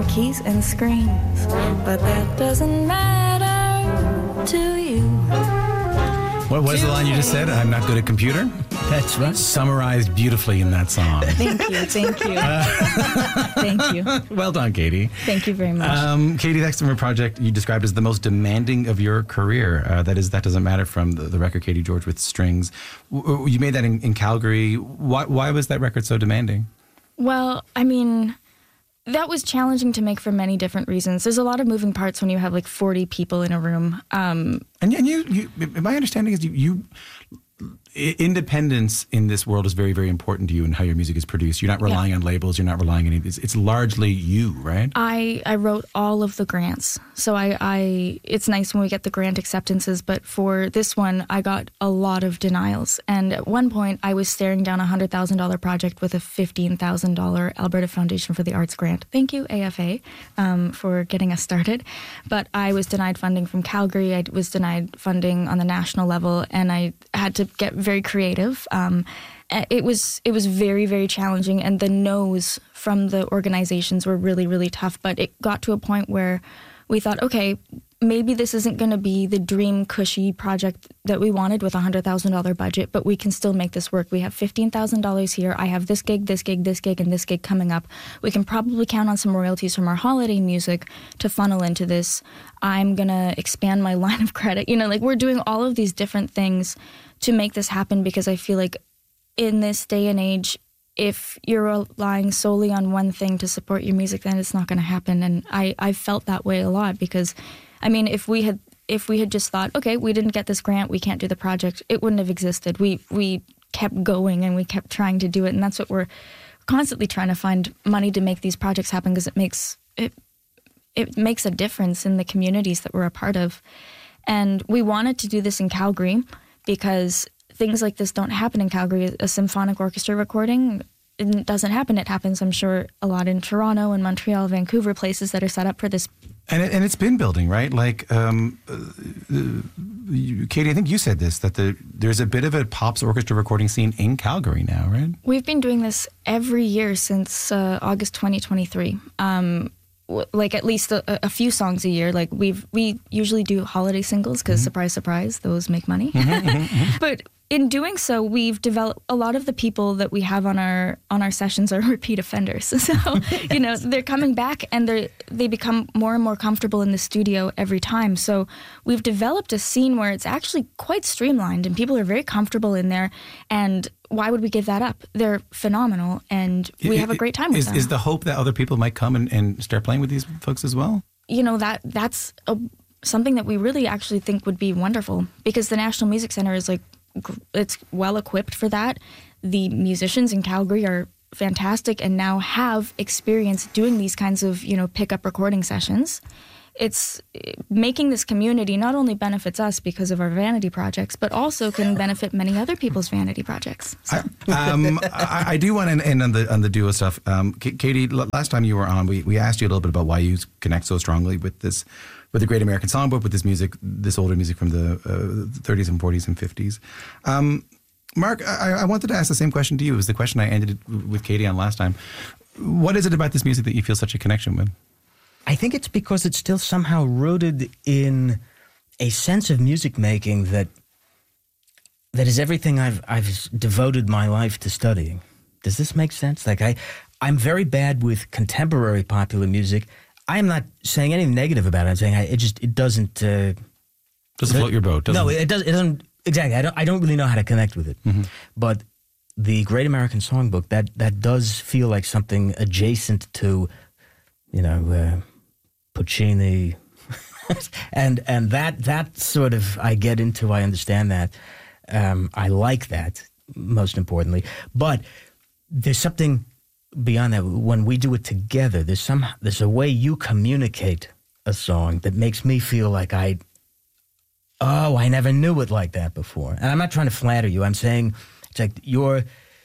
and keys and screens, but that doesn't matter to you. What was the line you just said? I'm not good at computer? That's right. Summarized beautifully in that song. Thank you. Thank you. Well done, Katie. Thank you very much. Katie, the Extrovert Project you described as the most demanding of your career. That doesn't matter from the record Katie George with Strings. You made that in Calgary. Why was that record so demanding? Well, I mean, that was challenging to make for many different reasons. There's a lot of moving parts when you have like 40 people in a room. And you my understanding is you independence in this world is very, very important to you and how your music is produced. You're not relying on labels. You're not relying on any of these. It's largely you, right? I wrote all of the grants. So it's nice when we get the grant acceptances, but for this one, I got a lot of denials. And at one point, I was staring down a $100,000 project with a $15,000 Alberta Foundation for the Arts grant. Thank you, AFA, for getting us started. But I was denied funding from Calgary. I was denied funding on the national level, and I had to get very creative. It was very, very challenging, and the no's from the organizations were really, really tough. But it got to a point where we thought, okay, maybe this isn't going to be the dream cushy project that we wanted with a $100,000 budget, but we can still make this work. We have $15,000 here. I have this gig, this gig, this gig, and this gig coming up. We can probably count on some royalties from our holiday music to funnel into this. I'm going to expand my line of credit. We're doing all of these different things to make this happen, because I feel like in this day and age, if you're relying solely on one thing to support your music, then it's not going to happen. And I felt that way a lot, because, I mean, if we had just thought, okay, we didn't get this grant, we can't do the project, it wouldn't have existed. We kept going and we kept trying to do it, and that's what we're constantly trying to find money to make these projects happen, because it makes a difference in the communities that we're a part of. And we wanted to do this in Calgary because things like this don't happen in Calgary. A symphonic orchestra recording, it doesn't happen. It happens, I'm sure, a lot in Toronto and Montreal, Vancouver, places that are set up for this. And it's been building, right? Like, Katie, I think you said this, that there's a bit of a pops orchestra recording scene in Calgary now, right? We've been doing this every year since August 2023. Like at least a few songs a year. Like we usually do holiday singles because surprise, surprise, those make money. But in doing so, we've developed a lot of the people that we have on our sessions are repeat offenders. So they're coming back and they become more and more comfortable in the studio every time. So we've developed a scene where it's actually quite streamlined and people are very comfortable in there. And why would we give that up? They're phenomenal, and we have a great time with them. Is the hope that other people might come and start playing with these folks as well? That's something that we really actually think would be wonderful, because the National Music Centre is it's well equipped for that. The musicians in Calgary are fantastic and now have experience doing these kinds of pickup recording sessions. It's making this community not only benefits us because of our vanity projects, but also can benefit many other people's vanity projects. So. I do want to end on the duo stuff. Katie, last time you were on, we asked you a little bit about why you connect so strongly with the Great American Songbook, with this music, this older music from the 30s and 40s and 50s. Mark, I wanted to ask the same question to you. It was the question I ended with Katie on last time. What is it about this music that you feel such a connection with? I think it's because it's still somehow rooted in a sense of music making that is everything I've devoted my life to studying. Does this make sense? Like I'm very bad with contemporary popular music. I'm not saying anything negative about it. I'm saying it doesn't float your boat. No, it doesn't exactly. I don't really know how to connect with it. Mm-hmm. But the Great American Songbook, that does feel like something adjacent to, Puccini, and that sort of I get into. I understand that. I like that, most importantly. But there's something beyond that. When we do it together, there's a way you communicate a song that makes me feel like I never knew it like that before. And I'm not trying to flatter you. I'm saying it's like your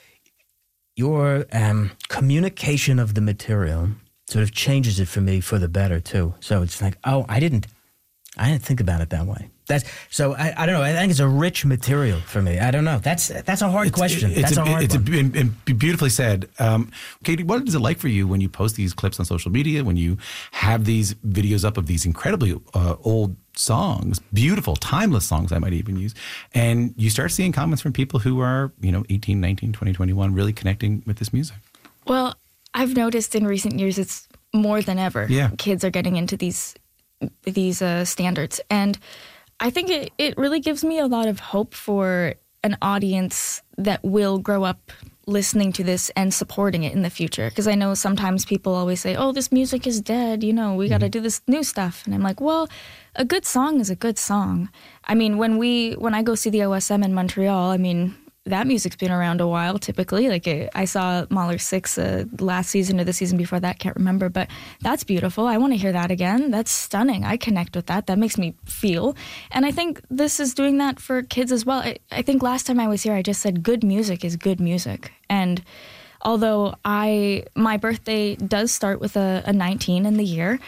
communication of the material sort of changes it for me for the better too. So it's like, I didn't I didn't think about it that way. I don't know. I think it's a rich material for me. I don't know. That's a hard question. That's a hard one. It's beautifully said. Katie, what is it like for you when you post these clips on social media, when you have these videos up of these incredibly old songs, beautiful, timeless songs I might even use, and you start seeing comments from people who are, 18, 19, 20, 21, really connecting with this music? Well, I've noticed in recent years it's more than ever. Yeah. Kids are getting into these standards. And I think it really gives me a lot of hope for an audience that will grow up listening to this and supporting it in the future. Because I know sometimes people always say, oh, this music is dead, we got to do this new stuff. And I'm like, well, a good song is a good song. I mean, when I go see the OSM in Montreal, that music's been around a while, typically. Like, I saw Mahler 6 last season or the season before that, can't remember. But that's beautiful. I want to hear that again. That's stunning. I connect with that. That makes me feel. And I think this is doing that for kids as well. I think last time I was here, I just said good music is good music. And although my birthday does start with a 19 in the year,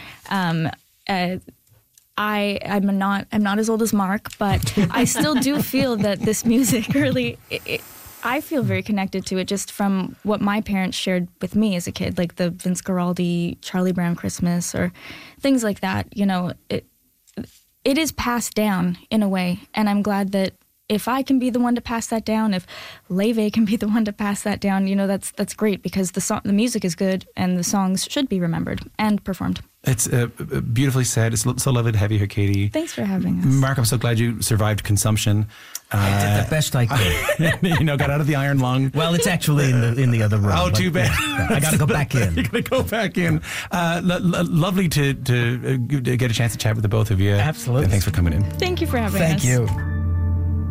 I'm not as old as Mark, but I still do feel that this music really, I feel very connected to it just from what my parents shared with me as a kid, like the Vince Guaraldi, Charlie Brown Christmas, or things like that. It is passed down in a way, and I'm glad that if I can be the one to pass that down, if Leve can be the one to pass that down, that's great, because the music is good and the songs should be remembered and performed. It's beautifully said. It's so lovely to have you here, Katie. Thanks for having us. Mark, I'm so glad you survived consumption. I did the best I could. Got out of the iron lung. Well, it's actually in the other room. Oh, too bad. I got to go back in. You're going to go back in. Lovely to get a chance to chat with the both of you. Absolutely. And thanks for coming in. Thank you for having us. Thank you.